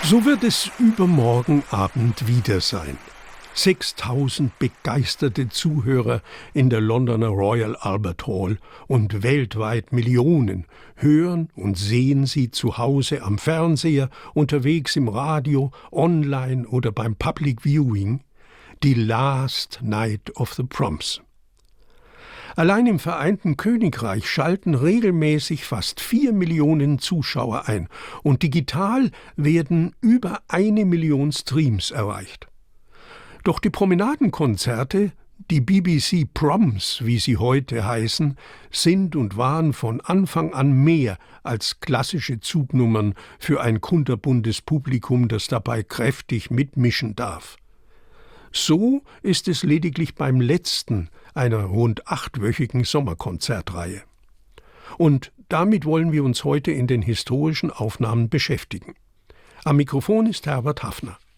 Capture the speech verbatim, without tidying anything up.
So wird es übermorgen Abend wieder sein. Sechstausend begeisterte Zuhörer in der Londoner Royal Albert Hall und weltweit Millionen hören und sehen sie zu Hause am Fernseher, unterwegs im Radio, online oder beim Public Viewing, die Last Night of the Proms. Allein im Vereinten Königreich schalten regelmäßig fast vier Millionen Zuschauer ein und digital werden über eine Million Streams erreicht. Doch die Promenadenkonzerte, die B B C Proms, wie sie heute heißen, sind und waren von Anfang an mehr als klassische Zugnummern für ein kunterbuntes Publikum, das dabei kräftig mitmischen darf. So ist es lediglich beim letzten einer rund achtwöchigen Sommerkonzertreihe. Und damit wollen wir uns heute in den historischen Aufnahmen beschäftigen. Am Mikrofon ist Herbert Haffner.